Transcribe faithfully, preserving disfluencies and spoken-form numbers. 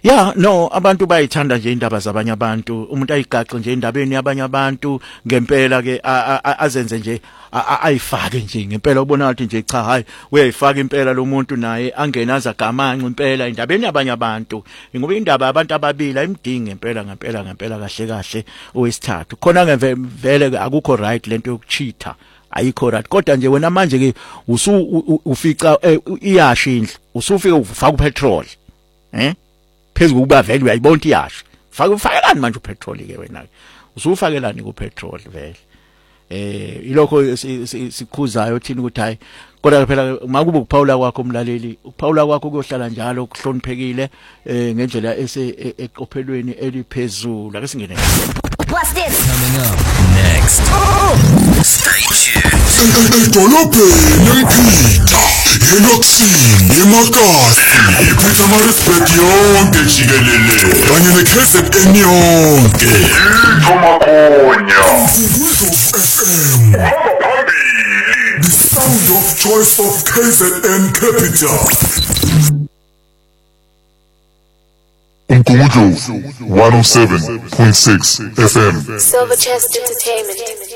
Yeah, no, abantu bayithanda nje indaba zabanye abantu, umuntu ayigaxe nje indabeni yabanye abantu ngempela ke azenze nje ayifake nje ngempela ubona ukuthi nje cha hayi uyayifaka impela lo muntu naye angenaza gamanqa impela indabeni yabanye abantu ngoba indaba abantu ababili ayimdingi ngempela ngempela ngempela kahle kahle owesithathu khona ngevele akukho right lento yokucheater ayikho right kodwa nje wena manje ke usu ufica iyashi indlu usufika ufaka upetrol eh phezulu kuba vele uyayibona iyasha faka ufakelani manje upetrol ke wena usufakelani kupetrol vele eh ilokho sikhuzayo thina ukuthi hayi kodwa phela makuba ukuphawula kwakho umlaleli ukuphawula kwakho kuyohlala njalo ukuhloniphekile ngendlela ese eqophelweni eliphezulu ake singene. What's this? Coming up next. Stay tuned. Edolobheni ePita, eLokshin, eMakasi, iPietermaritzburg yonke jikelele, kanye ne-K Z N yonke. Ithomakonya. Mfumbuzo F M. The sound of choice of K Z N Capital. Umgumujo one oh seven point six F M. Silver Chest Entertainment.